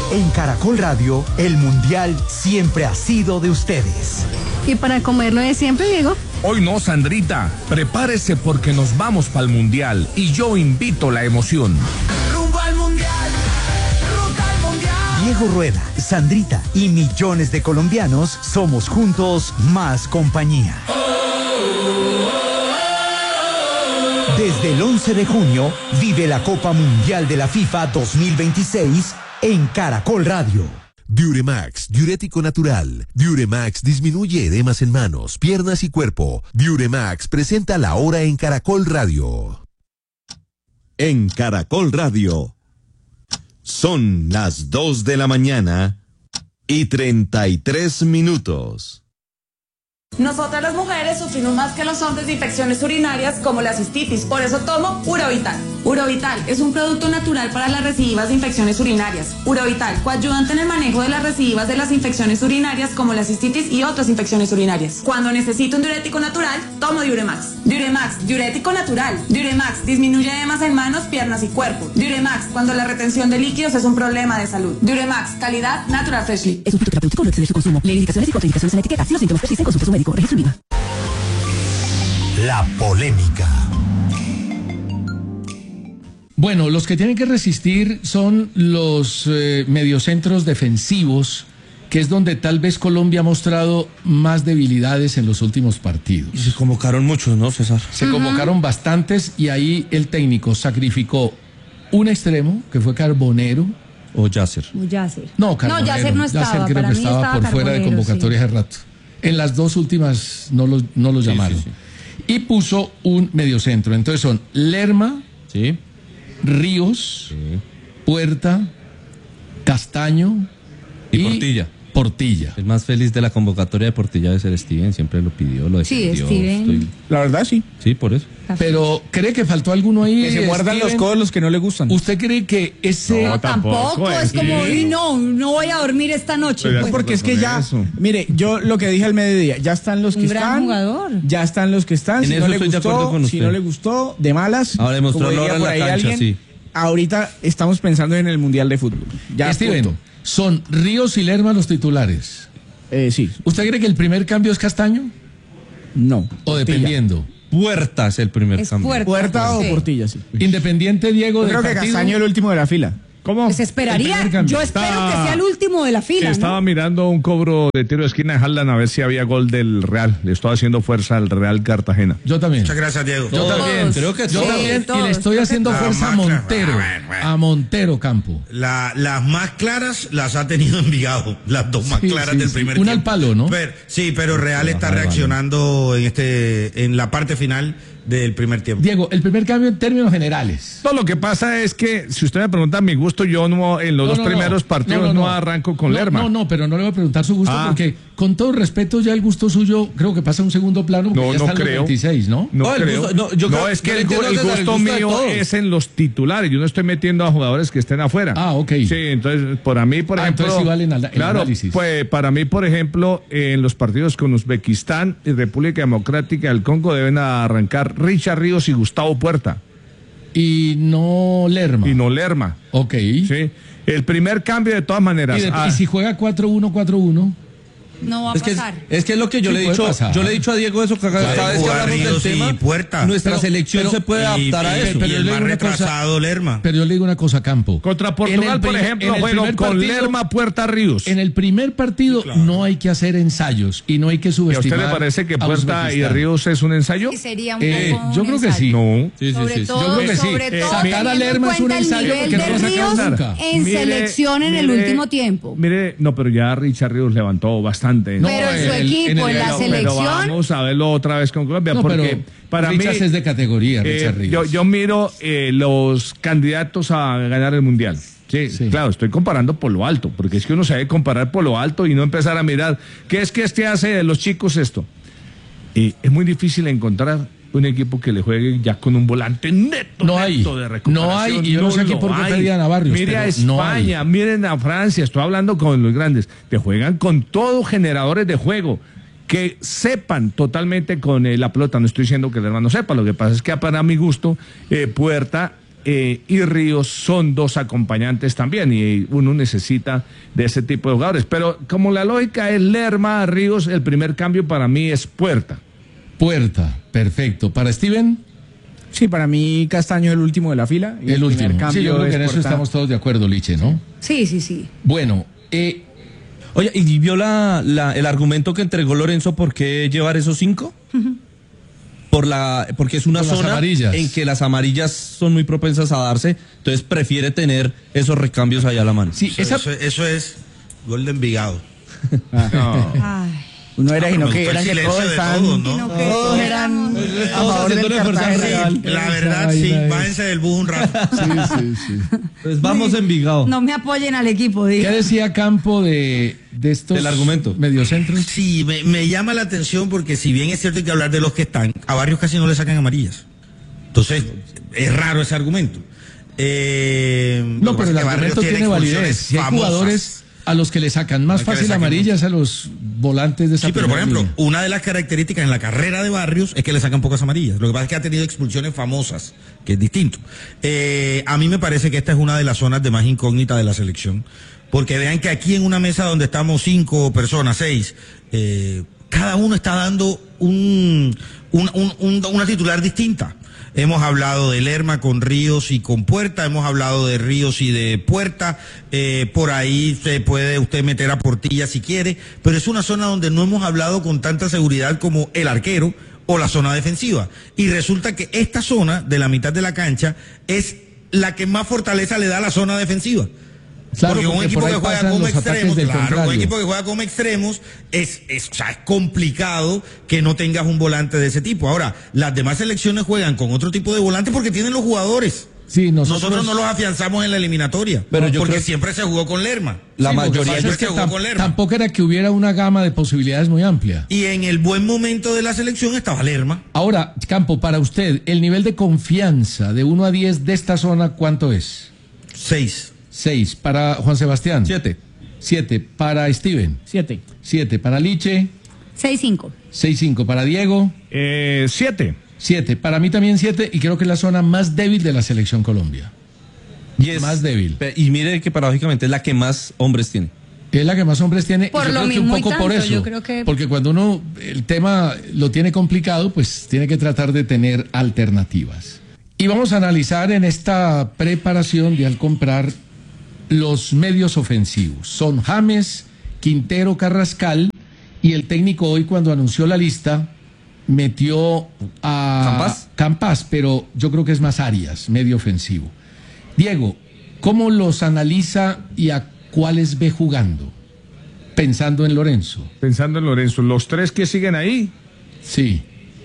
En Caracol Radio, el Mundial siempre ha sido de ustedes. ¿Y para comerlo de siempre, Diego? Hoy no, Sandrita. Prepárese porque nos vamos para el Mundial y yo invito la emoción. Rumbo al Mundial, ruta al Mundial. Diego Rueda, Sandrita y millones de colombianos somos juntos más compañía. Desde el 11 de junio, vive la Copa Mundial de la FIFA 2026 en Caracol Radio. Diuremax, diurético natural. Diuremax disminuye edemas en manos, piernas y cuerpo. Diuremax presenta La Hora en Caracol Radio. En Caracol Radio. Son las 2 de la mañana y 33 minutos. Nosotras las mujeres sufrimos más que los hombres de infecciones urinarias como la cistitis, por eso tomo Urovital. Urovital es un producto natural para las recidivas de infecciones urinarias. Urovital, coayudante en el manejo de las recidivas de las infecciones urinarias como la cistitis y otras infecciones urinarias. Cuando necesito un diurético natural, tomo Diuremax. Diuremax, diurético natural. Diuremax, disminuye edemas en manos, piernas y cuerpo. Diuremax, cuando la retención de líquidos es un problema de salud. Diuremax, calidad Natural Freshly. Es un fruto terapéutico, no exceder su consumo. Lee indicaciones y contraindicaciones en la etiqueta. Si los síntomas persisten, consulte a su médico. Registro INVIMA. La polémica. Bueno, los que tienen que resistir son los mediocentros defensivos, que es donde tal vez Colombia ha mostrado más debilidades en los últimos partidos. Y se convocaron muchos, ¿no, César? Se convocaron bastantes y ahí el técnico sacrificó un extremo, que fue Carbonero. O Yasser. No, Carbonero. No, Yasser no estaba. Yasser creo Para que mí estaba por fuera de Carbonero, convocatoria hace rato. En las dos últimas no lo llamaron. Sí. Y puso un mediocentro. Entonces son Lerma, Sí. Ríos, Puerta, Castaño Y Portilla. Portilla. El más feliz de la convocatoria de Portilla debe ser Steven, siempre lo pidió, lo Sí, defendió. Steven. La verdad, sí. Sí, por eso. Pero ¿cree que faltó alguno ahí? Que se muerdan los Steven? codos los que no le gustan. ¿Usted cree que ese... No, Tampoco, es como, uy, no voy a dormir esta noche. Pues porque es que ya, mire, yo lo que dije al mediodía, ya están los que Un gran están, jugador. ya están los que están, En si eso no le estoy de acuerdo gustó, con si usted. no le gustó, de malas. Ahora demostró como diría Lora en por la ahí cancha, alguien, sí. Ahorita estamos pensando en el Mundial de Fútbol. Ya, Steven, punto. son Ríos y Lerma los titulares. Sí, ¿Usted cree que el primer cambio es Castaño? no. ¿O Portilla. dependiendo? Puerta es el primer Es cambio. Puerta o Sí. Portilla, sí. Independiente, Diego, Yo del creo que partido. Castaño es el último de la fila. ¿Cómo? Pues esperaría, El primer cambio. yo espero que sea el último de la fila, Estaba ¿no? mirando un cobro de tiro de esquina de Haaland a ver si había gol del Real. Le estoy haciendo fuerza al Real Cartagena. Yo también. Muchas gracias, Diego. Yo también. Creo que Yo todos. también. todos. Y le estoy haciendo Creo que fuerza a todos. Montero. A Montero Campo. Las más claras las ha tenido Envigado, las dos más Sí, claras sí, del sí. primer Una tiempo. al palo, ¿no? Pero Real está Bajar el reaccionando en la parte final del primer tiempo. Diego, el primer cambio en términos generales. No, lo que pasa es que, si usted me pregunta mi gusto, yo no, en los dos primeros partidos no arranco con Lerma. No, pero no le voy a preguntar su gusto porque, con todo respeto, ya el gusto suyo creo que pasa a un segundo plano porque No, ya no está en los creo. 26, ¿no? No el creo. gusto- no, yo creo- es que yo el entiendo que el gusto gusto de mío todos. es en los titulares. Yo no estoy metiendo a jugadores que estén afuera. Ah, ok. Sí, entonces, por ejemplo... entonces sí vale el claro, análisis. pues para mí, por ejemplo, en los partidos con Uzbekistán y República Democrática del Congo deben arrancar Richard Ríos y Gustavo Puerta. Y no Lerma. Y no Lerma. Ok. Sí. El primer cambio, de todas maneras. Y si juega 4-1-4-1. No va a Es que pasar. es lo que yo Sí, le he puede dicho. pasar. Yo le he dicho a Diego eso, que cada vez que jugar hablamos del Ríos y tema, Puerta. nuestra selección se puede adaptar a eso. Y el le más digo una cosa- retrasado, Lerma. Pero yo le digo una cosa, Campo. Contra Portugal, por ejemplo, juego con Lerma, Puerta, Ríos. En el primer partido no hay que hacer ensayos y no hay que ¿Y a subestimar. usted le parece que a Puerta y Uzbekistán. Ríos es un ensayo? Sí, sería un Eh, poco yo un creo que ensayo. sí. No. Sobre todo, Yo creo que sí. sobre todo Sacar a teniendo Lerma en es un cuenta el ensayo nivel porque no de lo sacamos Ríos nunca. en selección en el último tiempo. Mire, no, pero ya Richard Ríos levantó bastante. No, Pero en su equipo, en la Pero selección, vamos a verlo otra vez con Colombia, No, porque pero para mí Richards es de categoría, Richard Ríos. yo miro los candidatos a ganar el Mundial. Sí, Sí. claro, estoy comparando por lo alto, porque es que uno se debe comparar por lo alto y no empezar a mirar qué es que hace de los chicos esto. Es muy difícil encontrar un equipo que le juegue ya con un volante neto, No hay. neto de recuperación. No hay, y yo no sé aquí lo por qué hay. pedían a Barrios, Mire pero a no hay. España, miren a Francia, estoy hablando con los grandes, que juegan con todo generadores de juego, que sepan totalmente con la pelota. No estoy diciendo que el hermano sepa, lo que pasa es que para mi gusto, Puerta y Ríos son dos acompañantes también, y uno necesita de ese tipo de jugadores. Pero como la lógica es Lerma, Ríos, el primer cambio para mí es Puerta. Puerta, perfecto. ¿Para Steven? Sí, para mí Castaño es el último de la fila. Y el último. cambio Sí, yo creo que en eso Puerta. estamos todos de acuerdo, Liche, ¿no? Sí, sí, sí. Bueno, Oye, ¿y vio el argumento que entregó Lorenzo por qué llevar esos 5? Porque es una Por las zona amarillas. en que las amarillas son muy propensas a darse, entonces prefiere tener esos recambios allá a la mano. Sí, Eso es gol de Envigado. Ay. Uno era y no que Me gustó eran el que silencio todos de estaban, todos, ¿no? Sino que todos eran a favor del Cartagena. La verdad, sí, váyanse del bus un rato. sí. Pues vamos Envigado. No me apoyen al equipo, ¿Qué diga. decía Campo de estos Del argumento. mediocentros? Sí, me llama la atención porque si bien es cierto que hablar de los que están, a Barrios casi no le sacan amarillas. Entonces, es raro ese argumento. No, pero el argumento tiene validez. Si hay jugadores a los que le sacan más Al que le fácil saquen amarillas a los volantes de esa Sí, pero por primera ejemplo, línea. una de las características en la carrera de Barrios es que le sacan pocas amarillas. Lo que pasa es que ha tenido expulsiones famosas, que es distinto. A mí me parece que esta es una de las zonas de más incógnita de la selección. Porque vean que aquí en una mesa donde estamos 5 personas, 6, cada uno está dando una titular distinta. Hemos hablado de Lerma con Ríos y con Puerta, hemos hablado de Ríos y de Puerta, por ahí se puede usted meter a Portilla si quiere, pero es una zona donde no hemos hablado con tanta seguridad como el arquero o la zona defensiva. Y resulta que esta zona de la mitad de la cancha es la que más fortaleza le da a la zona defensiva. Claro, porque un porque equipo por que ahí juega pasan como los ataques extremos, del claro, un contrario. equipo que juega como extremos es complicado que no tengas un volante de ese tipo. Ahora, las demás selecciones juegan con otro tipo de volante porque tienen los jugadores. Sí, Nosotros no los afianzamos en la eliminatoria, Pero yo porque creo- siempre se jugó con Lerma. La Sí, lo que mayoría pasa siempre es que se jugó con Lerma. tampoco era que hubiera una gama de posibilidades muy amplia. Y en el buen momento de la selección estaba Lerma. Ahora, Campo, para usted, el nivel de confianza de 1 a 10 de esta zona, ¿cuánto es? 6. 6. Para Juan Sebastián. 7. 7. Para Steven. 7. 7. Para Liche. 6-5. 6-5. Para Diego. 7. 7. Para mí también 7. Y creo que es la zona más débil de la selección Colombia. Y es Más débil. Y mire que paradójicamente es la que más hombres tiene. Es la que más hombres tiene. Por y yo lo creo que un mismo y poco por tanto, eso. yo creo que- Porque cuando uno el tema lo tiene complicado, pues tiene que tratar de tener alternativas. Y vamos a analizar en esta preparación de al comprar los medios ofensivos. Son James, Quintero, Carrascal, y el técnico hoy cuando anunció la lista metió a Campas, pero yo creo que es más Arias, medio ofensivo. Diego, ¿cómo los analiza y a cuáles ve jugando? Pensando en Lorenzo. Pensando en Lorenzo, los 3 que siguen ahí. Sí.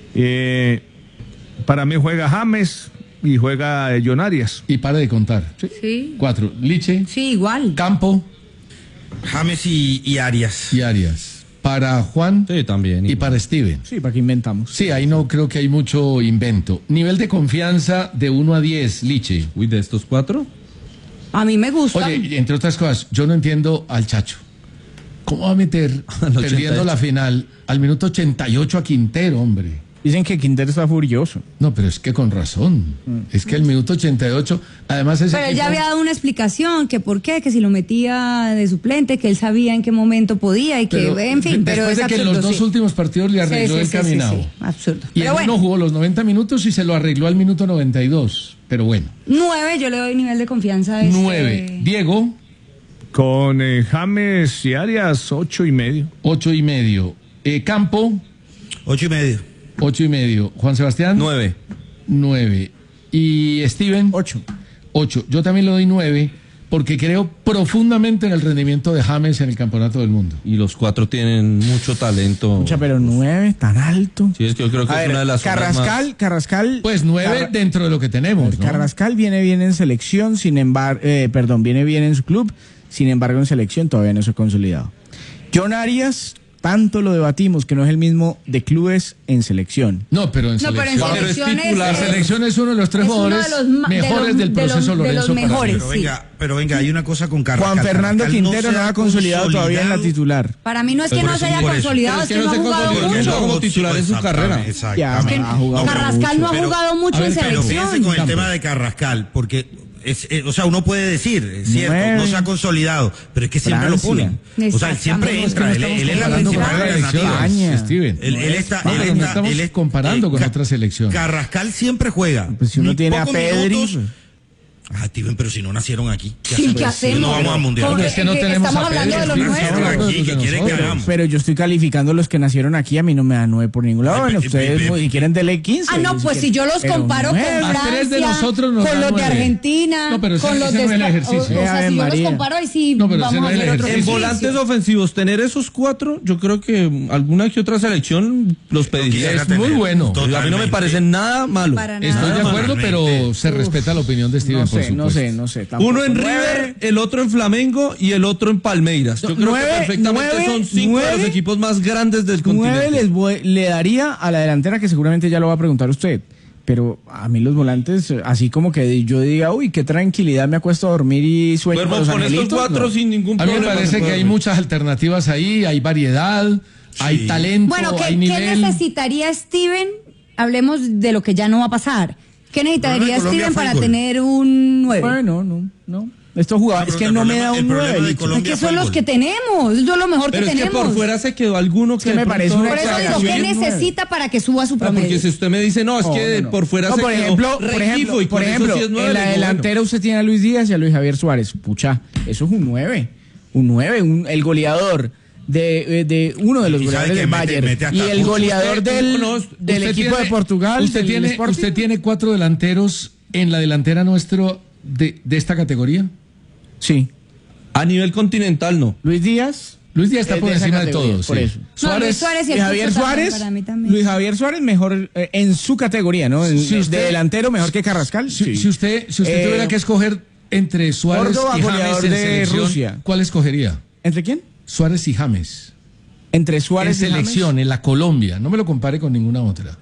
Para mí juega James y juega John Arias. Y para de contar. Sí. 4. Liche. Sí, igual. Campo. James y Arias. Y Arias. Para Juan. Sí, también. Y para Steven. Sí, ¿para qué inventamos? Sí, ahí no creo que hay mucho invento. Nivel de confianza de 1 a 10, Liche. Uy, de estos 4. A mí me gusta. Oye, entre otras cosas, yo no entiendo al Chacho. ¿Cómo va a meter, perdiendo la final, al minuto 88 a Quintero, hombre? Dicen que Quintero está furioso. No, pero es que con razón. Es que el minuto 88, además ese Pero él ya equipo- había dado una explicación, que por qué, que si lo metía de suplente, que él sabía en qué momento podía y que, en fin, pero después es de que en absurdo, los dos sí. últimos partidos le arregló Sí, el sí, sí, caminado. sí, sí, absurdo. Y Pero él bueno, no jugó los 90 minutos y se lo arregló al minuto 92. Pero bueno, 9, yo le doy nivel de confianza a 9. Diego, Con James y Arias, 8.5. 8.5. Campo, 8.5. 8.5. Juan Sebastián, 9. 9. Y Steven, 8. 8. Yo también le doy 9 porque creo profundamente en el rendimiento de James en el Campeonato del Mundo. Y los 4 tienen mucho talento. Mucha, pero 9, tan alto. Sí, es que yo creo que A es ver, una de las zonas más- Carrascal. Pues 9 dentro de lo que tenemos, ¿no? Carrascal viene bien en selección, sin embargo, viene bien en su club, sin embargo en selección todavía no se ha consolidado. John Arias tanto lo debatimos, que no es el mismo de clubes en selección. No, pero en selección. La selección es uno de los tres jugadores mejores del proceso Lorenzo. Pero venga, hay una cosa con Carrascal. Juan Fernando Quintero no ha consolidado todavía en la titular. Para mí no es que no se haya consolidado, es que no ha jugado mucho. Como titular en su carrera. Carrascal no ha jugado mucho en selección. Fíjense con el tema de Carrascal, porque o sea, uno puede decir, es cierto, no se ha consolidado, pero es que siempre lo ponen. O sea, él siempre entra, él es la principal alternativa. Él está comparando con otras selecciones. Carrascal siempre juega. Pues si uno tiene a Pedri. Steven, pero si no nacieron aquí. ¿Qué hacemos? No vamos a mundial. Es que no tenemos estamos hablando de los nuestros. Pero yo estoy calificando los que nacieron aquí, a mí no me dan 9 por ningún lado. Bueno, ustedes y quieren dele 15. Ah, no, pues si yo los comparo con Francia, con los de Argentina, con los de España. O sea, si yo los comparo y si vamos a hacer otro en volantes ofensivos, tener esos 4, yo creo que alguna que otra selección los pediría. Es muy bueno. A mí no me parece nada malo. Estoy de acuerdo, pero se respeta la opinión de Steven. No sé. Uno en River, el otro en Flamengo y el otro en Palmeiras. Yo creo que perfectamente son 5 de los equipos más grandes del continente. 9 le daría a la delantera, que seguramente ya lo va a preguntar usted. Pero a mí los volantes, así como que yo diga, uy, qué tranquilidad, me acuesto a dormir y sueño con los angelitos. Estos 4 sin ningún problema. A mí me parece que hay muchas alternativas ahí, hay variedad, hay talento, bueno, hay nivel. ¿qué necesitaría Steven? Hablemos de lo que ya no va a pasar. ¿Qué necesitaría Steven para tener un 9? Bueno, no. Estos jugadores, es que no me da un 9. Es que son los que tenemos, eso es lo mejor que tenemos. Pero es que por fuera se quedó alguno que me parece una exageración. Por eso digo, ¿qué necesita para que suba su promedio? Porque si usted me dice, no, es que por fuera se por ejemplo, quedó por ejemplo, en la delantera usted tiene a Luis Díaz y a Luis Javier Suárez. Pucha, eso es un 9. El goleador de uno de los goleadores del Bayern y el goleador del equipo de Portugal. ¿Usted tiene 4 delanteros en la delantera nuestro de esta categoría? Sí. A nivel continental, no. Luis Díaz está por encima de todos. Por eso. Suárez y Javier Suárez. Para mí también. Luis Javier Suárez mejor en su categoría, ¿no? De delantero mejor que Carrascal. Si usted tuviera que escoger entre Suárez y James en selección, Rusia, ¿cuál escogería? ¿Entre quién? Suárez y James. Entre Suárez y James. En selección, en la Colombia. No me lo compare con ninguna otra.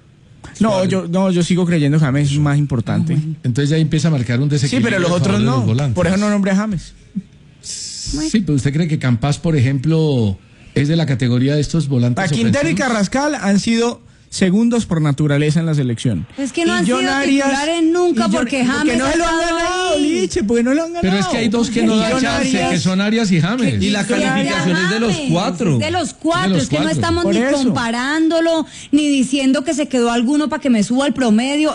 Yo sigo creyendo que James es más importante. Entonces ya empieza a marcar un desequilibrio. Sí, pero los otros no. Por eso no nombré a James. Sí, pero ¿usted cree que Campas, por ejemplo, es de la categoría de estos volantes ofensivos? Quintero y Carrascal han sido segundos por naturaleza en la selección. Es que no han sido titulares nunca porque James no se lo han ganado, Liche, porque no lo han ganado. Pero es que hay dos que no dan chance, que son Arias y James. Y la calificación es de los 4. De los 4, es que no estamos ni comparándolo, ni diciendo que se quedó alguno para que me suba el promedio.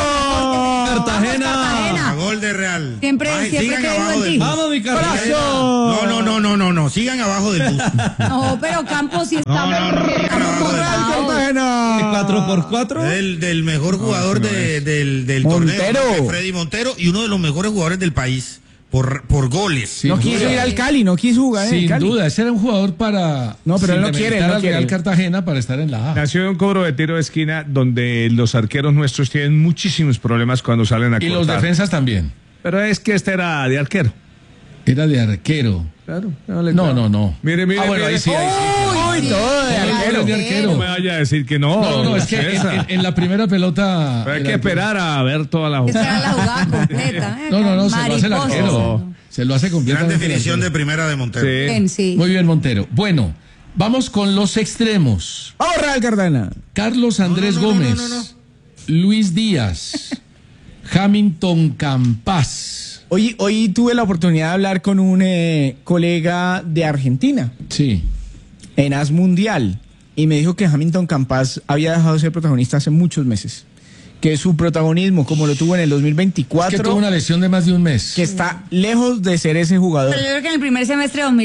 Cartagena. Gol de Real. Siempre quedo en ti. Vamos, mi Cartagena. No, sigan abajo del bus. No, pero Campos sí está Cartagena. 4x4 del mejor jugador del torneo, Freddy Montero, y uno de los mejores jugadores del país por goles. No quiso ir al Cali, no quiso jugar en el Cali. Sin duda, ese era un jugador para... No, pero él no quiere. Real Cartagena para estar en la A. Nació en un cobro de tiro de esquina donde los arqueros nuestros tienen muchísimos problemas cuando salen a cortar. Y los defensas también. Pero es que este era de arquero. Era de arquero. Claro. No. Mire. Bueno, ahí sí. Todo de arquero. No me vaya a decir que no. No, es que en la primera pelota... Pero hay que esperar a ver toda la jugada. Esa era la jugada completa. No, se lo hace el arquero. Se lo hace completamente. Gran definición de primera de Montero. Sí. Muy bien, Montero. Bueno, vamos con los extremos. ¡Vamos, Real Cartagena! Carlos Andrés Gómez. Luis Díaz. Hamilton Campas. Hoy tuve la oportunidad de hablar con un colega de Argentina. Sí. En AS Mundial. Y me dijo que Hamilton Campas había dejado de ser protagonista hace muchos meses. Que su protagonismo, como lo tuvo en el 2024... Es que tuvo una lesión de más de un mes. Que está lejos de ser ese jugador. Pero yo creo que en el primer semestre de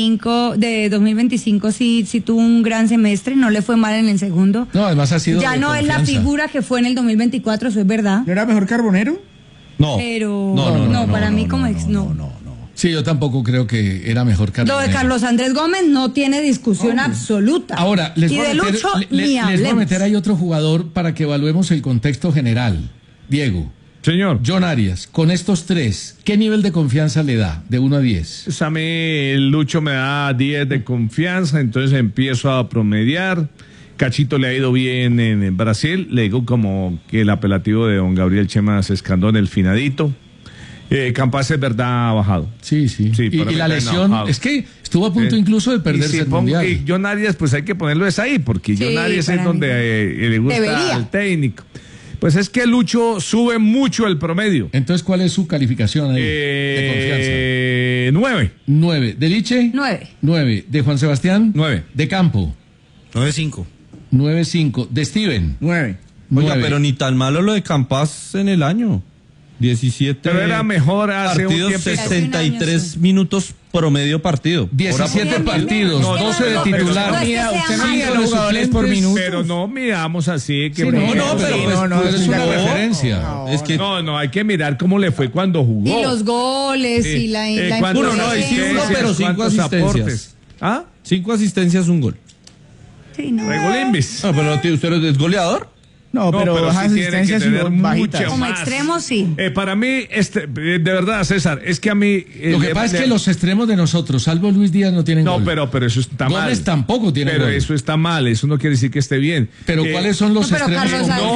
2025 sí tuvo un gran semestre. No le fue mal en el segundo. No, además ha sido... Ya no es la figura que fue en el 2024, eso es verdad. ¿No era mejor Carbonero? No. Pero no, para mí como ex no. Sí, yo tampoco creo que era mejor Carbonero. Lo de Carlos Andrés Gómez no tiene discusión absoluta. Ahora, les voy a meter ahí otro jugador para que evaluemos el contexto general. Diego. Señor. John Arias, con estos tres, ¿qué nivel de confianza le da de 1 a 10? Pues a mí el Lucho me da 10 de confianza, entonces empiezo a promediar. Cachito le ha ido bien en Brasil, le digo como que el apelativo de don Gabriel Chema Escandón, el finadito. Campas es verdad ha bajado. Sí. Y la lesión, es que estuvo a punto incluso de perderse el Mundial. Y John Arias, pues hay que ponerlo ahí, porque John Arias es donde le gusta al técnico. Pues es que Lucho sube mucho el promedio. Entonces, ¿cuál es su calificación ahí de confianza? 9. ¿De Liche? 9. ¿De Juan Sebastián? 9. ¿De Campo? 9.5. 9.5. ¿De Steven? 9. Oiga, pero ni tan malo lo de Campas en el año. 17 pero era mejor hace partidos, un tiempo. 63 minutos promedio partido. 17 partidos, 12 de titular. Usted no mide los jugadores por minuto. Pero no midamos así. Que pero es una referencia. No, hay que mirar cómo le fue cuando jugó. Y los goles y la uno, pero 5 asistencias. ¿Ah? 5 asistencias, un gol. Sí, no. Pero usted es goleador. No, pero bajas asistencias y bajitas. Como extremos, sí. Para mí, de verdad, César, es que a mí... Lo que pasa es que los extremos de nosotros, salvo Luis Díaz, no tienen gol. No, pero eso está mal. Gómez tampoco tiene gol. Pero eso está mal, eso no quiere decir que esté bien. Pero ¿cuáles son los extremos?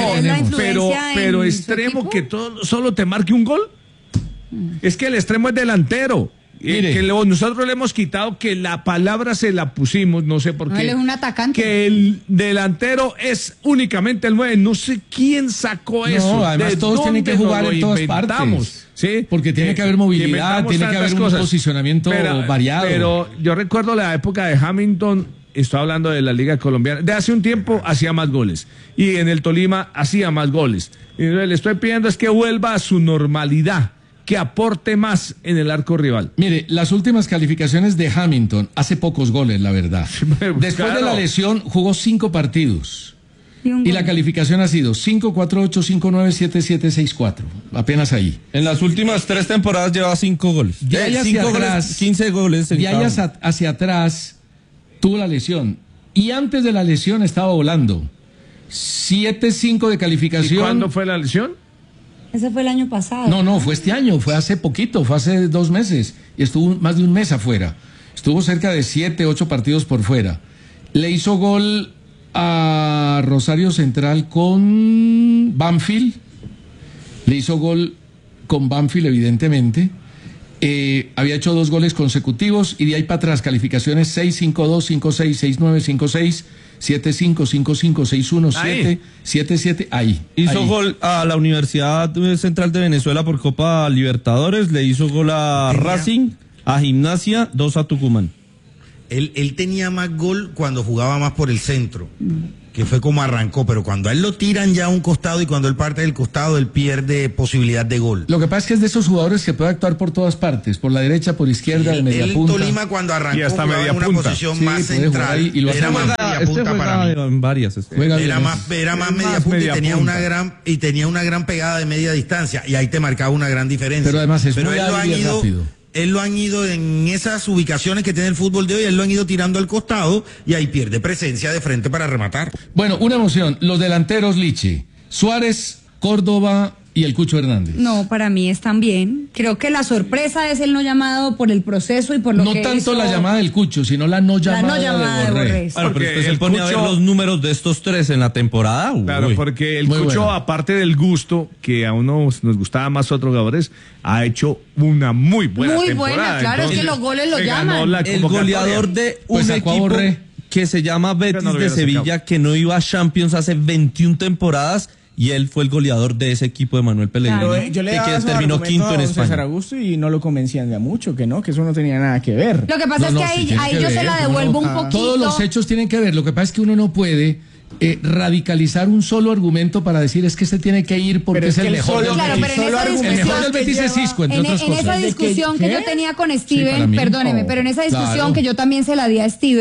Pero extremo que solo te marque un gol. Es que el extremo es delantero. Nosotros le hemos quitado que la palabra se la pusimos, no sé por qué. Él es un atacante. Que el delantero es únicamente el 9. No sé quién sacó eso. No, además todos tienen que jugar en todas partes. ¿Sí? Porque tiene que haber movilidad, tiene que haber un posicionamiento variado. Pero yo recuerdo la época de Hamilton, estoy hablando de la Liga Colombiana, de hace un tiempo hacía más goles. Y en el Tolima hacía más goles. Y le estoy pidiendo es que vuelva a su normalidad, que aporte más en el arco rival. Mire, las últimas calificaciones de Hamilton, hace pocos goles, la verdad. Después de la lesión, jugó 5 partidos. Y la calificación ha sido 5-4-8, 5-9, 7-7, 6-4. Apenas ahí. En las últimas 3 temporadas lleva 5 goles. De ahí hacia atrás, 15 goles. De ahí hacia atrás, tuvo la lesión. Y antes de la lesión estaba volando. 7-5 de calificación. ¿Y cuándo fue la lesión? Ese fue el año pasado. No, fue este año, fue hace poquito, fue hace 2 meses. Y estuvo más de un mes afuera. Estuvo cerca de 7, 8 partidos por fuera. Le hizo gol a Rosario Central con Banfield. Le hizo gol con Banfield, evidentemente. Había hecho 2 goles consecutivos y de ahí para atrás calificaciones 6-5-2, 5-6, 6-9, 5-6, 7-5, 5-5, 6-1, 7-7, ahí. Hizo gol a la Universidad Central de Venezuela por Copa Libertadores, le hizo gol a Racing, a Gimnasia, 2 a Tucumán. Él tenía más gol cuando jugaba más por el centro, que fue como arrancó, pero cuando a él lo tiran ya a un costado y cuando él parte del costado, él pierde posibilidad de gol. Lo que pasa es que es de esos jugadores que puede actuar por todas partes, por la derecha, por izquierda, de media punta. Tolima cuando arrancó y hasta jugaba media en una punta. posición más central, era más media punta para mí. En varias. Era más media punta y tenía una gran pegada de media distancia y ahí te marcaba una gran diferencia. Pero además es muy hábil y rápido. Él lo han ido en esas ubicaciones que tiene el fútbol de hoy, él lo han ido tirando al costado y ahí pierde presencia de frente para rematar. Bueno, una emoción, los delanteros Liche, Suárez, Córdoba y el Cucho Hernández. No, para mí están bien. Creo que la sorpresa es el no llamado por el proceso y por lo que no tanto la llamada del Cucho, sino la no llamada de Borré. Claro, pero usted se pone a ver los números de estos 3 en la temporada. Claro, porque el Cucho, aparte del gusto, que a uno nos gustaba más otros jugadores, ha hecho una muy buena temporada. Muy buena, claro, entonces, es que los goles lo llaman. El goleador de un equipo que se llama Betis de Sevilla, que no iba a Champions hace 21 temporadas, y él fue el goleador de ese equipo de Manuel Pellegrini, claro, yo le que terminó quinto en España. César Augusto y no lo convencían de mucho, que eso no tenía nada que ver. Lo que pasa es que ahí yo se la devuelvo un poquito. Todos los hechos tienen que ver, lo que pasa es que uno no puede radicalizar un solo argumento para decir es que se tiene que ir porque es el mejor del Betis. El mejor del Betis es Isco, entre otras cosas. En esa discusión que yo tenía con Steven, perdóneme, pero en esa discusión que yo también se la di a Steven,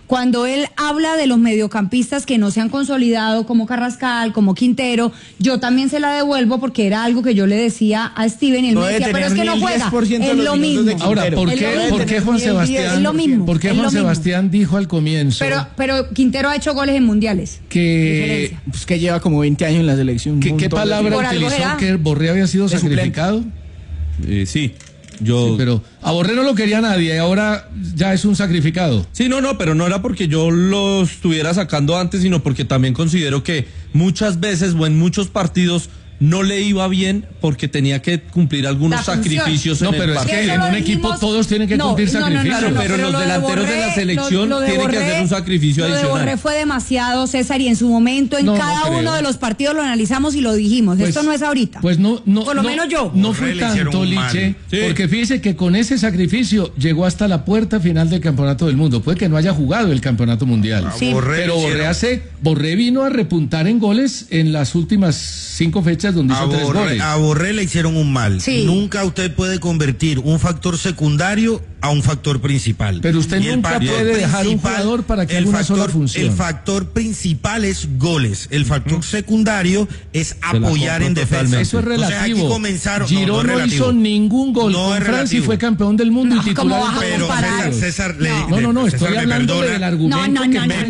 Cuando él habla de los mediocampistas que no se han consolidado, como Carrascal, como Quintero, yo también se la devuelvo porque era algo que yo le decía a Steven y él me decía, pero es que no juega, es lo mismo. Ahora, ¿por qué Juan Sebastián? Es lo mismo. ¿Por qué Juan Sebastián dijo al comienzo? Pero Quintero ha hecho goles en mundiales. Que lleva como 20 años en la selección. ¿Qué palabra utilizó? ¿Que Borré había sido sacrificado? Sí. Sí, pero a Borré no lo quería nadie y ahora ya es un sacrificado. Sí, no, pero no era porque yo lo estuviera sacando antes, sino porque también considero que muchas veces o en muchos partidos no le iba bien porque tenía que cumplir algunos sacrificios en el partido. No, pero es que en un equipo todos tienen que cumplir sacrificios. Pero los delanteros de la selección tienen que hacer un sacrificio adicional. Lo de Borré fue demasiado, César, y en su momento en cada uno de los partidos lo analizamos y lo dijimos. Esto no es ahorita. Pues no. Por lo menos yo. No fue tanto, Liche, porque fíjese que con ese sacrificio llegó hasta la puerta final del Campeonato del Mundo. Puede que no haya jugado el Campeonato Mundial. Sí. Pero Borré vino a repuntar en goles en las últimas 5 fechas donde hizo 3 goles. A Borré le hicieron un mal. Sí. Nunca usted puede convertir un factor secundario a un factor principal. Pero usted nunca puede dejar un jugador para que haga una sola función. El factor principal es goles. El factor secundario es apoyar en defensa. Eso es relativo. O sea, aquí comenzaron. Girón no hizo ningún gol con Francia y fue campeón del mundo y titular. Pero César, estoy hablando del argumento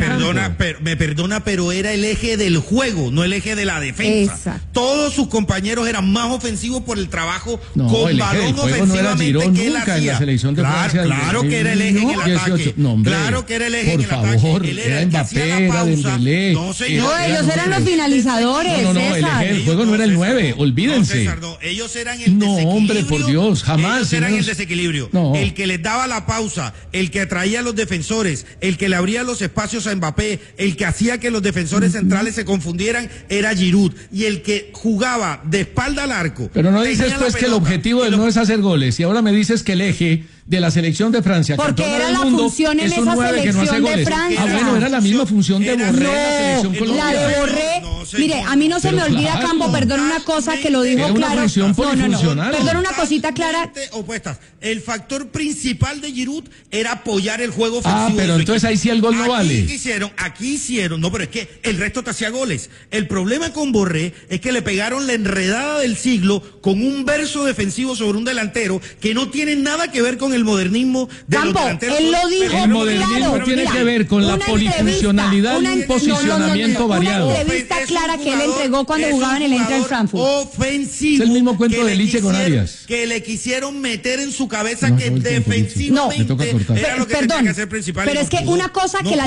me perdona, pero era el eje del juego, no el eje de la defensa. Exacto. Todos sus compañeros eran más ofensivos por el trabajo con balón ofensivamente no era Girón que él nunca hacía. En la selección de Francia. Claro que era el eje en el ataque. Claro que era el eje en el ataque. Él era Mbappé, era Dembélé. No, señor. No, ellos eran los finalizadores. No, el eje del juego no era el 9, olvídense. No, César, ellos eran el desequilibrio. No, hombre, por Dios, jamás. Ellos eran el desequilibrio. El que les daba la pausa, el que atraía a los defensores, el que le abría los espacios a Mbappé, el que hacía que los defensores centrales se confundieran, era Giroud. Y el que jugaba de espalda al arco. Pero no dices pues que el objetivo del no es hacer goles y ahora me dices que el eje de la selección de Francia, porque era la función en esa selección de Francia. Bueno, era la misma función de Borré en la selección colombiana. La de Borré, mire, a mí no se me olvida, Campo, perdón una cosa que lo dijo claro. Perdón una cosita clara. Opuestas. El factor principal de Giroud era apoyar el juego ofensivo. Pero entonces ahí sí el gol no vale. Aquí hicieron, no, pero es que el resto te hacía goles. El problema con Borré es que le pegaron la enredada del siglo con un verso defensivo sobre un delantero que no tiene nada que ver con el modernismo de Campo, los delanteros. Él lo dijo, el modernismo tiene que ver con la polifuncionalidad y un posicionamiento variado. Una entrevista clara que él entregó cuando jugaba en el Eintracht Frankfurt. Ofensivo. Es el mismo cuento de Liche con Arias. Que le quisieron meter en su cabeza que defensivamente era lo que tenía que hacer principal. Pero es que una cosa que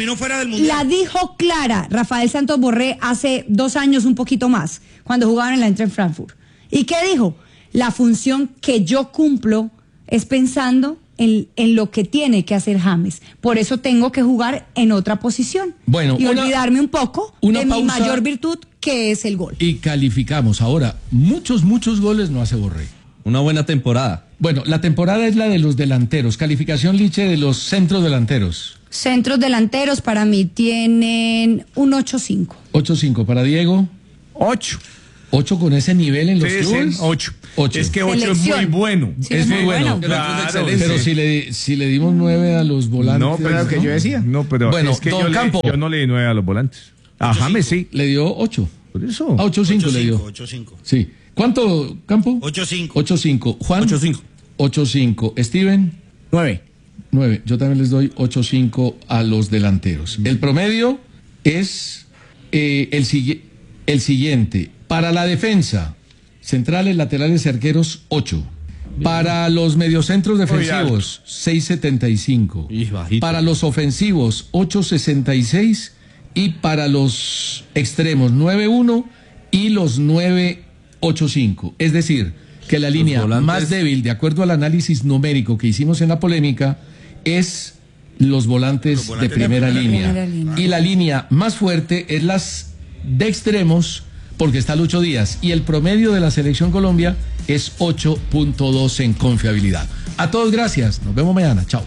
la dijo clara Rafael Santos Borré hace 2 años, un poquito más, cuando jugaban en la Eintracht Frankfurt. ¿Y qué dijo? La función que yo cumplo es pensando en lo que tiene que hacer James. Por eso tengo que jugar en otra posición. Bueno, y olvidarme un poco de mi mayor virtud, que es el gol. Y calificamos. Ahora, muchos goles no hace Borré. Una buena temporada. Bueno, la temporada es la de los delanteros. Calificación, Liche, de los centros delanteros. Centros delanteros para mí tienen un 8.5. 8.5. Para Diego. 8. 8 con ese nivel en los clubes. Sí, 8. Es que 8 es muy bueno. Sí, es muy bueno. Claro, pero si le dimos 9 a los volantes. No, pero lo que yo decía. No, pero bueno, es que yo no le di 9 a los volantes. A James sí. Le dio 8. Por eso. 8.5 le dio. 8.5. Sí. ¿Cuánto, Campo? 8.5. 8.5. Juan. 8.5. 8.5. Steven. 9. Yo también les doy 8.5 a los delanteros. El promedio es el siguiente. Para la defensa, centrales, laterales y arqueros, 8. Para los mediocentros defensivos, 6.75. Para los ofensivos, 8.66. Y para los extremos, 9.1 y los 9.85. Es decir, que la línea más débil, de acuerdo al análisis numérico que hicimos en la polémica, es los volantes de primera línea. Y la línea más fuerte es las de extremos, porque está Lucho Díaz. Y el promedio de la Selección Colombia es 8.2 en confiabilidad. A todos, gracias. Nos vemos mañana. Chao.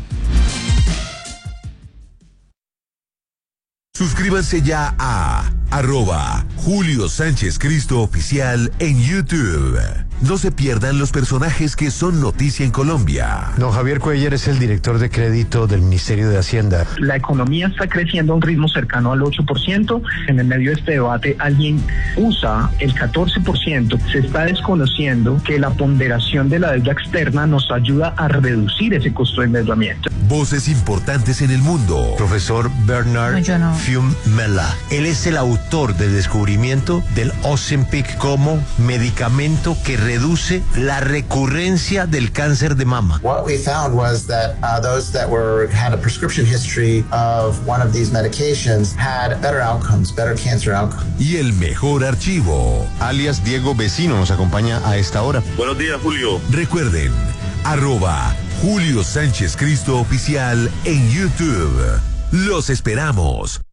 Suscríbanse ya a Julio Sánchez Cristo Oficial en YouTube. No se pierdan los personajes que son noticia en Colombia. Don Javier Cuellar es el director de crédito del Ministerio de Hacienda. La economía está creciendo a un ritmo cercano al 8%. En el medio de este debate, alguien usa el 14%. Se está desconociendo que la ponderación de la deuda externa nos ayuda a reducir ese costo de endeudamiento. Voces importantes en el mundo. Profesor Bernard Fiumella. Él es el autor del descubrimiento del Ozempic como medicamento que reduce la recurrencia del cáncer de mama. What we found was that those that had a prescription history of one of these medications had better outcomes, better cancer outcomes. Y el mejor archivo. Alias Diego Vecino nos acompaña a esta hora. Buenos días, Julio. Recuerden, @Julio Sánchez Cristo Oficial en YouTube. Los esperamos.